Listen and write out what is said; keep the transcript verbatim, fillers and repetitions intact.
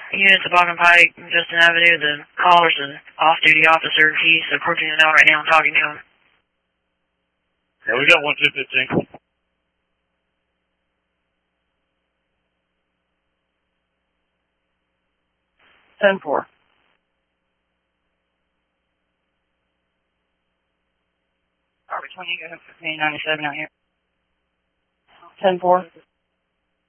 Unit Toboggan Pike, Justin Avenue. The caller's an off-duty officer. He's approaching the now right now. I'm talking to him. Yeah, we got one two fifteen. ten four. Harvey twenty, go ahead, fifteen ninety-seven out here. ten four.